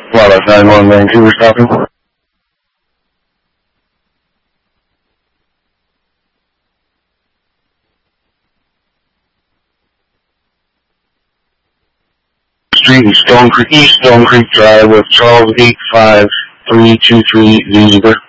Wildlife 91 Vancouver stopping. Street East Stone Creek Drive with Charles 85323 Zebra.